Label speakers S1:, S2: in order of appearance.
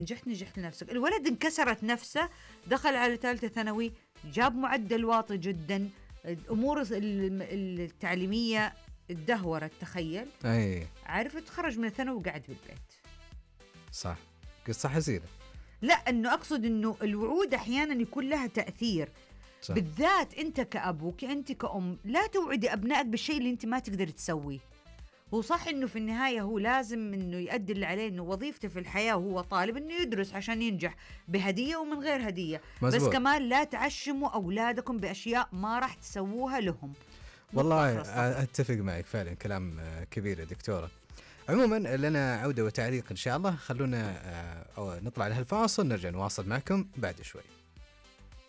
S1: نجحت لنفسك. الولد انكسرت نفسه، دخل على ثالثة ثانوي، جاب معدل واطي جدا، الأمور التعليمية اتدهورت، تخيل.
S2: أي
S1: عارف، تخرج من الثانوي وقعد بالبيت.
S2: صح، قصة حزينة.
S1: لا، أنه أقصد أنه الوعود أحيانا يكون لها تأثير.
S2: صح.
S1: بالذات أنت كأب وأنت كأم، لا توعدي أبنائك بالشيء اللي أنت ما تقدر تسويه. هو صح أنه في النهاية هو لازم أنه يؤدي اللي عليه، أنه وظيفته في الحياة وهو طالب أنه يدرس عشان ينجح، بهدية ومن غير هدية.
S2: مزبوط.
S1: بس كمان لا تعشموا أولادكم بأشياء ما راح تسووها لهم.
S2: والله أتفق معك فعلا، كلام كبير يا دكتورة. عموما لنا عودة وتعليق إن شاء الله، خلونا نطلع لهالفاصل، نرجع نواصل معكم بعد شوي.